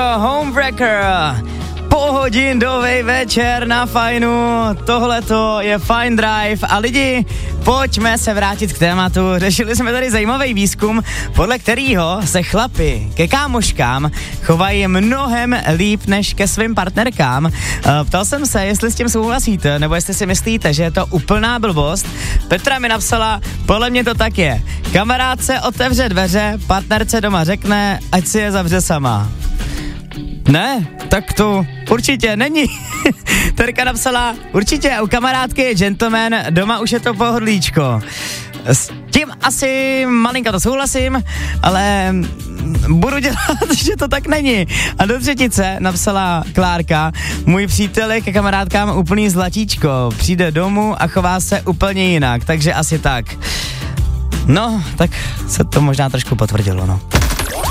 Homebreaker. Pohodindovej večer na Fajnu, tohleto je Fine Drive a lidi, pojďme se vrátit k tématu. Řešili jsme tady zajímavý výzkum, podle kterého se chlapi ke kámoškám chovají mnohem líp než ke svým partnerkám. Ptal jsem se, jestli s tím souhlasíte, nebo jestli si myslíte, že je to úplná blbost. Petra mi napsala, podle mě to tak je. Kamarádce otevře dveře, partnerce doma řekne, ať si je zavře sama. Ne, tak to určitě není. Terka napsala, určitě u kamarádky je gentleman, doma už je to pohodlíčko. S tím asi malinka to souhlasím, ale budu dělat, že to tak není. A do třetice napsala Klárka, můj přítel je ke kamarádkám úplný zlatíčko, přijde domů a chová se úplně jinak, takže asi tak. No, tak se to možná trošku potvrdilo, no.